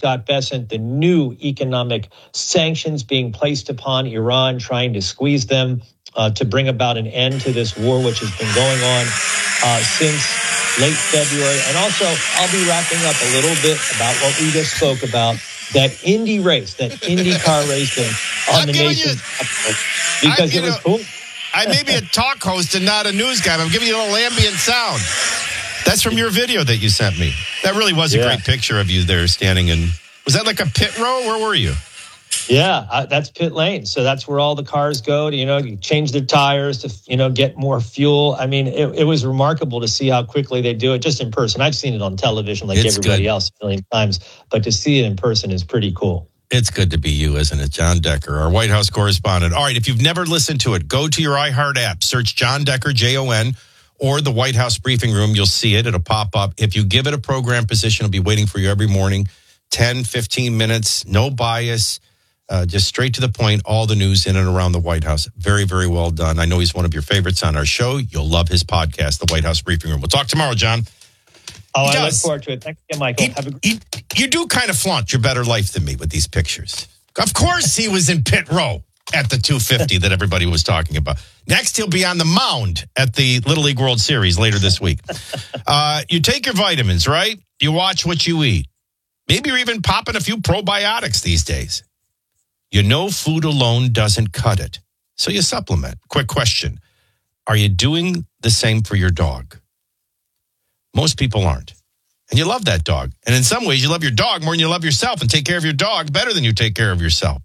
Scott Bessent, the new economic sanctions being placed upon Iran, trying to squeeze them to bring about an end to this war, which has been going on since late February. And also, I'll be wrapping up a little bit about what we just spoke about, that Indy race, that IndyCar racing on the nation's because it was cool. I may be a talk host and not a news guy, but I'm giving you a little ambient sound. That's from your video that you sent me. That really was a great picture of you there standing in. Was that like a pit row? Where were you? Yeah, that's pit lane. So that's where all the cars go to, you change their tires to, get more fuel. I mean, it was remarkable to see how quickly they do it just in person. I've seen it on television like everybody else a million times, but to see it in person is pretty cool. It's good to be you, isn't it? John Decker, our White House correspondent. All right, if you've never listened to it, go to your iHeart app, search John Decker, Jon, or the White House Briefing Room. You'll see it. It'll pop up. If you give it a program position, it'll be waiting for you every morning, 10, 15 minutes, no bias, just straight to the point, all the news in and around the White House. Very, very well done. I know he's one of your favorites on our show. You'll love his podcast, the White House Briefing Room. We'll talk tomorrow, John. Oh, I look forward to it. Thank you, Michael. You do kind of flaunt your better life than me with these pictures. Of course he was in pit row at the 250 that everybody was talking about. Next, he'll be on the mound at the Little League World Series later this week. You take your vitamins, right? You watch what you eat. Maybe you're even popping a few probiotics these days. Food alone doesn't cut it. So you supplement. Quick question. Are you doing the same for your dog? Most people aren't. And you love that dog. And in some ways, you love your dog more than you love yourself and take care of your dog better than you take care of yourself.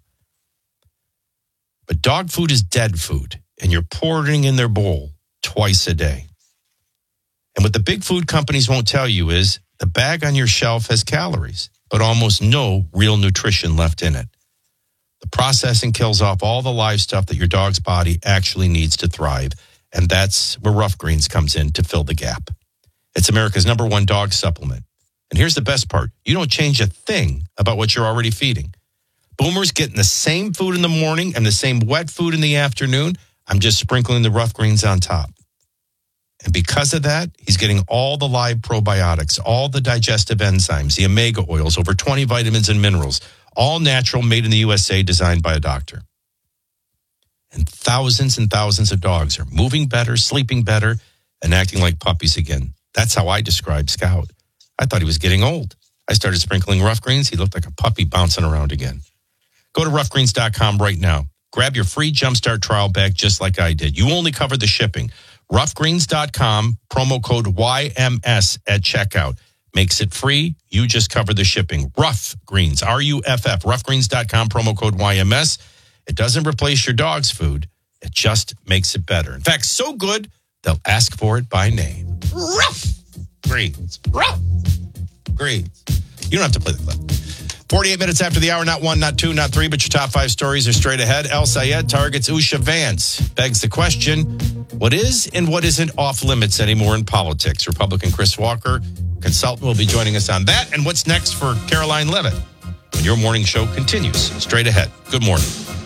But dog food is dead food, and you're pouring in their bowl twice a day. And what the big food companies won't tell you is the bag on your shelf has calories, but almost no real nutrition left in it. The processing kills off all the live stuff that your dog's body actually needs to thrive. And that's where Rough Greens comes in to fill the gap. It's America's #1 dog supplement. And here's the best part. You don't change a thing about what you're already feeding. Boomer's getting the same food in the morning and the same wet food in the afternoon. I'm just sprinkling the Rough Greens on top. And because of that, he's getting all the live probiotics, all the digestive enzymes, the omega oils, over 20 vitamins and minerals, all natural, made in the USA, designed by a doctor. And thousands of dogs are moving better, sleeping better, and acting like puppies again. That's how I describe Scout. I thought he was getting old. I started sprinkling Rough Greens. He looked like a puppy bouncing around again. Go to roughgreens.com right now. Grab your free Jumpstart trial bag just like I did. You only cover the shipping. Roughgreens.com, promo code YMS at checkout. Makes it free. You just cover the shipping. Rough Greens, RUFF, roughgreens.com, promo code YMS. It doesn't replace your dog's food. It just makes it better. In fact, so good, they'll ask for it by name. Rough Greens. Rough Greens. You don't have to play the clip. 48 minutes after the hour, not one, not two, not three, but your top 5 stories are straight ahead. El Sayed targets Usha Vance. Begs the question, what is and what isn't off limits anymore in politics? Republican Chris Walker, consultant, will be joining us on that. And what's next for Caroline Levitt? When your morning show continues straight ahead. Good morning.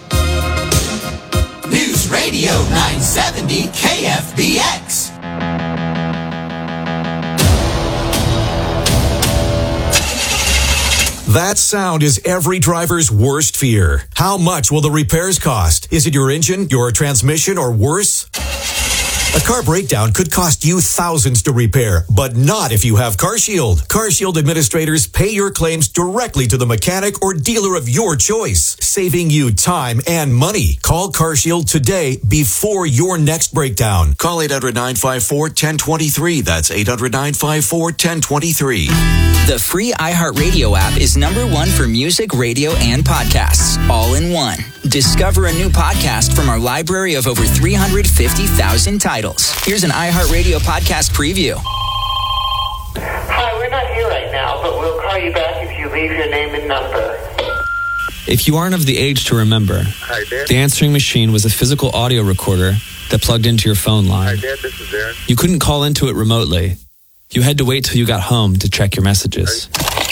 News Radio 970 KFBX. That sound is every driver's worst fear. How much will the repairs cost? Is it your engine, your transmission, or worse? A car breakdown could cost you thousands to repair, but not if you have CarShield. CarShield administrators pay your claims directly to the mechanic or dealer of your choice, saving you time and money. Call CarShield today before your next breakdown. Call 800-954-1023. That's 800-954-1023. The free iHeartRadio app is #1 for music, radio, and podcasts, all in one. Discover a new podcast from our library of over 350,000 titles. Here's an iHeartRadio podcast preview. Hi, we're not here right now, but we'll call you back if you leave your name and number. If you aren't of the age to remember, Hi, Dad. the answering machine was a physical audio recorder that plugged into your phone line. Hi, Dad, this is Aaron. You couldn't call into it remotely. You had to wait till you got home to check your messages.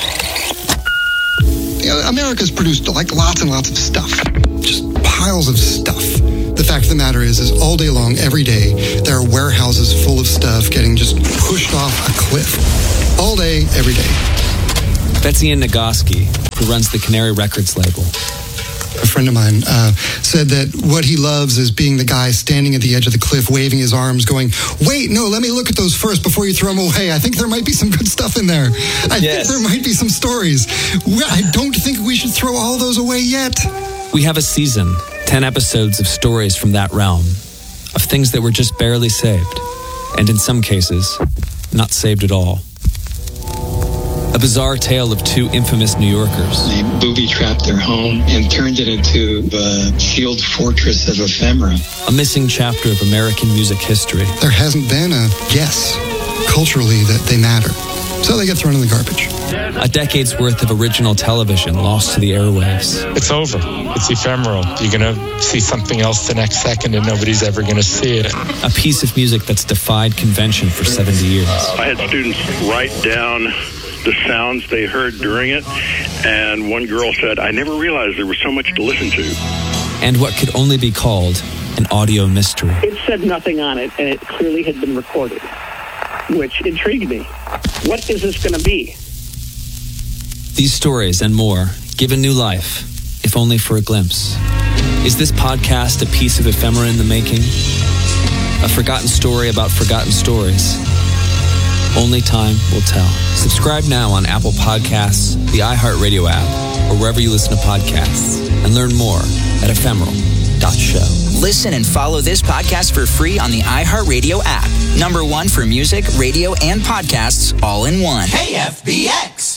America's produced lots and lots of stuff. Just piles of stuff. The fact of the matter is all day long, every day, there are warehouses full of stuff getting just pushed off a cliff. All day, every day. That's Ian Nagoski, who runs the Canary Records label. A friend of mine said that what he loves is being the guy standing at the edge of the cliff, waving his arms, going, wait, no, let me look at those first before you throw them away. I think there might be some good stuff in there. I think there might be some stories. I don't think we should throw all those away yet. We have a season, 10 episodes of stories from that realm, of things that were just barely saved, and in some cases, not saved at all. A bizarre tale of two infamous New Yorkers. They booby-trapped their home and turned it into a shield fortress of ephemera. A missing chapter of American music history. There hasn't been a guess culturally that they matter. So they get thrown in the garbage. A decade's worth of original television lost to the airwaves. It's over. It's ephemeral. You're going to see something else the next second and nobody's ever going to see it. A piece of music that's defied convention for 70 years. I had students write down the sounds they heard during it, and one girl said, I never realized there was so much to listen to. And what could only be called an audio mystery. It said nothing on it, and it clearly had been recorded, which intrigued me. What is this going to be? These stories and more given new life, if only for a glimpse. Is this podcast a piece of ephemera in the making? A forgotten story about forgotten stories? Only time will tell. Subscribe now on Apple Podcasts, the iHeartRadio app, or wherever you listen to podcasts, and learn more at ephemeral.show. Listen and follow this podcast for free on the iHeartRadio app. #1 for music, radio, and podcasts all in one. KFBX.